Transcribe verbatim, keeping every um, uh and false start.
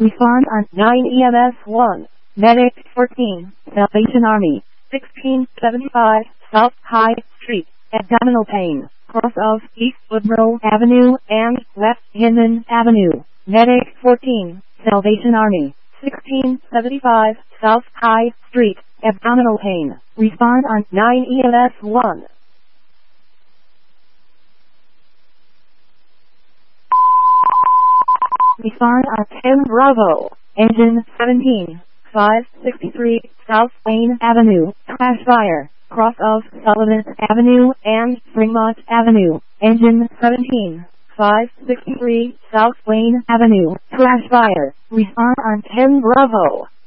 Respond on nine E M S one. Medic fourteen, Salvation Army, sixteen seventy-five South High Street, abdominal pain, cross of East Woodrow Avenue and West Hinman Avenue. Medic fourteen, Salvation Army, sixteen seventy-five South High Street, abdominal pain. Respond on nine E M S one. Respond on ten Bravo, engine seventeen, five sixty-three South Wayne Avenue, crash fire, cross of Sullivan Avenue and Fremont Avenue. Engine seventeen, five sixty-three South Wayne Avenue, crash fire. Respond on ten Bravo.